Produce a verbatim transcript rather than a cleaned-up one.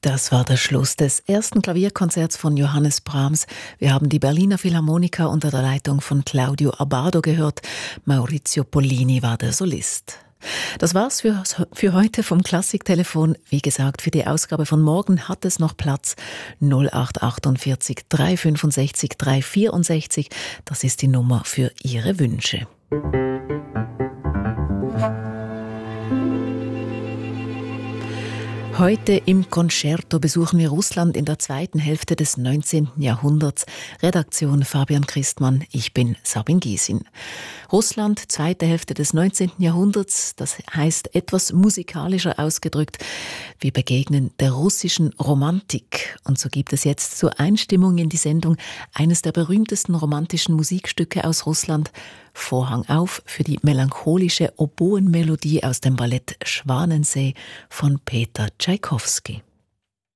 Das war der Schluss des ersten Klavierkonzerts von Johannes Brahms. Wir haben die Berliner Philharmoniker unter der Leitung von Claudio Abbado gehört. Maurizio Pollini war der Solist. Das war's für, für heute vom Klassiktelefon. Wie gesagt, für die Ausgabe von morgen hat es noch Platz. null acht achtundvierzig dreihundertfünfundsechzig dreihundertvierundsechzig. Das ist die Nummer für Ihre Wünsche. Heute im Concerto besuchen wir Russland in der zweiten Hälfte des neunzehnten Jahrhunderts. Redaktion Fabian Christmann, ich bin Sabine Gysin. Russland, zweite Hälfte des neunzehnten Jahrhunderts, das heißt etwas musikalischer ausgedrückt. Wir begegnen der russischen Romantik. Und so gibt es jetzt zur Einstimmung in die Sendung eines der berühmtesten romantischen Musikstücke aus Russland. Vorhang auf für die melancholische Oboenmelodie aus dem Ballett Schwanensee von Peter Tschaikowski.